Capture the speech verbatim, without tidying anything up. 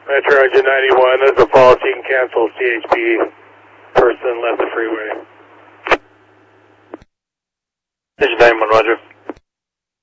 Metro Engine ninety-one, there's a fault. You can cancel C H P. Person left the freeway. Engine ninety-one, roger.